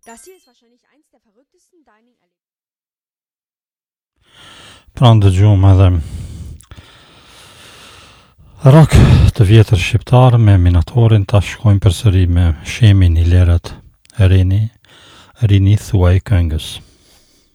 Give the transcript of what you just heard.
Das hier ist wahrscheinlich eins der verrücktesten Dining-Erlebnisse. Pronto dëgjum edhe rock të vjetër shqiptar me Minatorin. Tash shkojmë përsëri me shemin i lerët rini thuaj këngës.